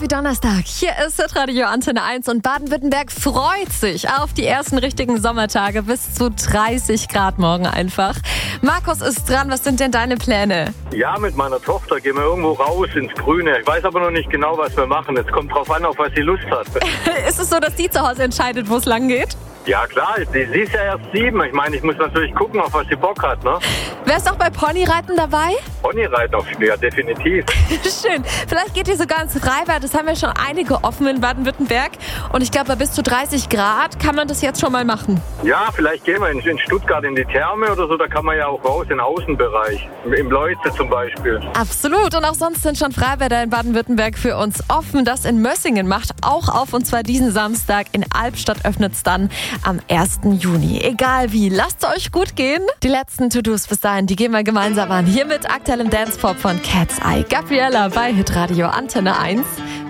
Happy Donnerstag. Hier ist Hitradio Antenne 1 und Baden-Württemberg freut sich auf die ersten richtigen Sommertage. Bis zu 30 Grad morgen einfach. Markus ist dran. Was sind denn deine Pläne? Ja, mit meiner Tochter gehen wir irgendwo raus ins Grüne. Ich weiß aber noch nicht genau, was wir machen. Es kommt drauf an, auf was sie Lust hat. Ist es so, dass die zu Hause entscheidet, wo es lang geht? Ja klar, sie ist ja erst 7. Ich meine, ich muss natürlich gucken, auf was sie Bock hat, ne? Wärst du auch bei Ponyreiten dabei? Ponyreiten auf ja, definitiv. Schön. Vielleicht geht ihr sogar ins Freibad. Das haben ja schon einige offen in Baden-Württemberg. Und ich glaube, bei bis zu 30 Grad kann man das jetzt schon mal machen. Ja, vielleicht gehen wir in Stuttgart in die Therme oder so. Da kann man ja auch raus, in den Außenbereich. Im Leutze zum Beispiel. Absolut. Und auch sonst sind schon Freibäder in Baden-Württemberg für uns offen. Das in Mössingen macht auch auf. Und zwar diesen Samstag. In Albstadt öffnet es dann am 1. Juni. Egal wie, lasst es euch gut gehen. Die letzten To-Dos bis dahin, die gehen wir gemeinsam an. Hier mit aktuellem Dance-Pop von Cat's Eye. Gabriella bei Hitradio Antenne 1.